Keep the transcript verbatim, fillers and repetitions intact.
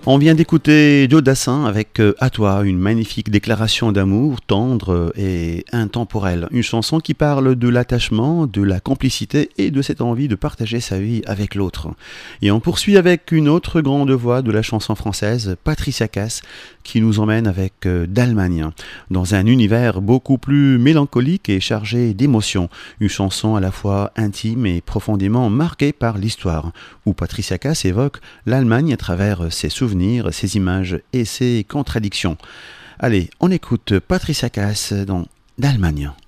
On vient d'écouter Joe Dassin avec euh, À toi, une magnifique déclaration d'amour tendre et intemporelle. Une chanson qui parle de l'attachement, de la complicité et de cette envie de partager sa vie avec l'autre. Et on poursuit avec une autre grande voix de la chanson française, Patricia Cass, qui nous emmène avec euh, d'Allemagne, dans un univers beaucoup plus mélancolique et chargé d'émotions. Une chanson à la fois intime et profondément marquée par l'histoire, où Patricia Cass évoque l'Allemagne à travers ses souvenirs, ses images et ses contradictions. Allez, on écoute Patricia Cass dans d'Allemagne.